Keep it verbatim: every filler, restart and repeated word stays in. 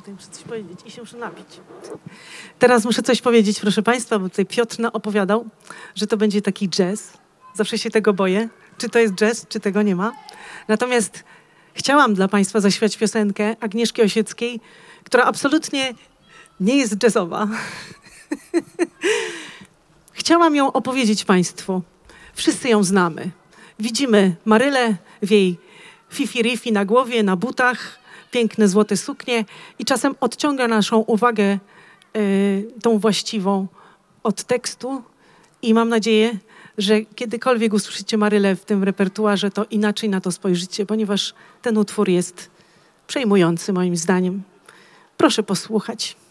tutaj muszę coś powiedzieć i się muszę napić. Teraz muszę coś powiedzieć, proszę Państwa, bo tutaj Piotr opowiadał, że to będzie taki jazz. Zawsze się tego boję. Czy to jest jazz, czy tego nie ma. Natomiast chciałam dla Państwa zaśpiewać piosenkę Agnieszki Osieckiej, która absolutnie nie jest jazzowa. Chciałam ją opowiedzieć Państwu. Wszyscy ją znamy. Widzimy Marylę w jej fifi-rifi na głowie, na butach, piękne złote suknie i czasem odciąga naszą uwagę y, tą właściwą od tekstu i mam nadzieję, że kiedykolwiek usłyszycie Marylę w tym repertuarze, to inaczej na to spojrzycie, ponieważ ten utwór jest przejmujący moim zdaniem. Proszę posłuchać.